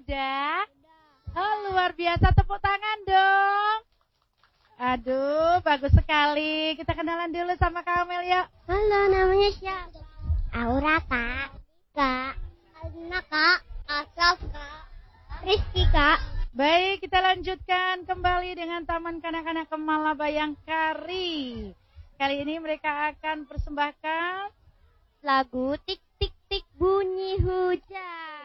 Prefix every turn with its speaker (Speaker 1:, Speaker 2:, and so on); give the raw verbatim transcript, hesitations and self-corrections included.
Speaker 1: Udah? Oh, luar biasa. Tepuk tangan dong. Aduh, bagus sekali. Kita kenalan dulu sama Kak Amel ya.
Speaker 2: Halo, namanya siapa? Aura, Kak. Kak. Alina, Kak. Asaf, Kak. Rizky, Kak.
Speaker 1: Baik, kita lanjutkan kembali dengan Taman Kanak-kanak Kemala Bayangkari. Kali ini mereka akan persembahkan
Speaker 2: lagu Tik Tik Tik Bunyi Hujan.